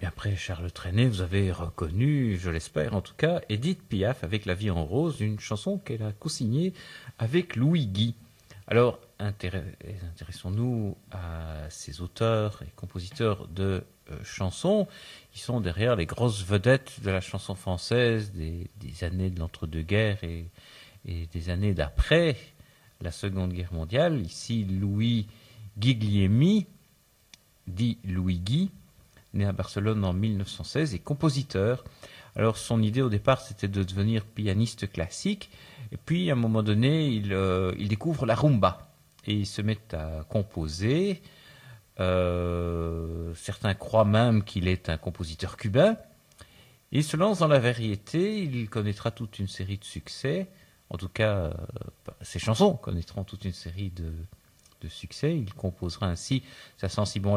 Et après Charles Trenet, vous avez reconnu, je l'espère en tout cas, Édith Piaf avec La vie en rose, une chanson qu'elle a co-signée avec Louis Guy. Alors, intéressons-nous à ces auteurs et compositeurs de chansons qui sont derrière les grosses vedettes de la chanson française des années de l'entre-deux-guerres et des années d'après la Seconde Guerre mondiale. Ici, Louis Guglielmi, dit Louis Guy, né à Barcelone en 1916 et compositeur. Alors son idée au départ c'était de devenir pianiste classique et puis à un moment donné il découvre la rumba et il se met à composer. Certains croient même qu'il est un compositeur cubain. Il se lance dans la variété, il connaîtra toute une série de succès, en tout cas ses chansons connaîtront toute une série de succès. Il composera ainsi sa sensible